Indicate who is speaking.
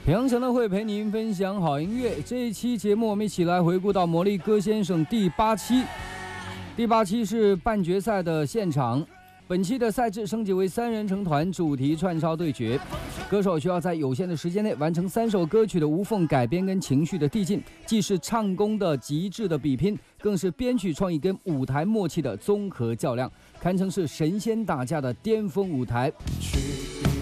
Speaker 1: 平阳神乐会陪您分享好音乐。这一期节目，我们一起来回顾到魔力歌先生第8期。第8期是半决赛的现场。本期的赛制升级为3人成团主题串烧对决，歌手需要在有限的时间内完成3首歌曲的无缝改编跟情绪的递进，既是唱功的极致的比拼，更是编曲创意跟舞台默契的综合较量，堪称是神仙打架的巅峰舞台。
Speaker 2: 去